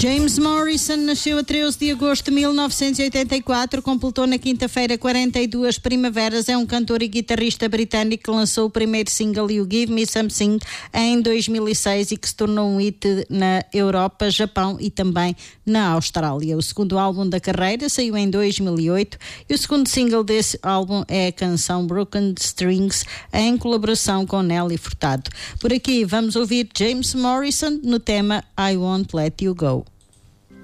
James Morrison nasceu a 13 de agosto de 1984, completou na quinta-feira 42 primaveras. É um cantor e guitarrista britânico que lançou o primeiro single You Give Me Something em 2006 e que se tornou um hit na Europa, Japão e também na Austrália. O segundo álbum da carreira saiu em 2008 e o segundo single desse álbum é a canção Broken Strings, em colaboração com Nelly Furtado. Por aqui vamos ouvir James Morrison no tema I Won't Let You Go.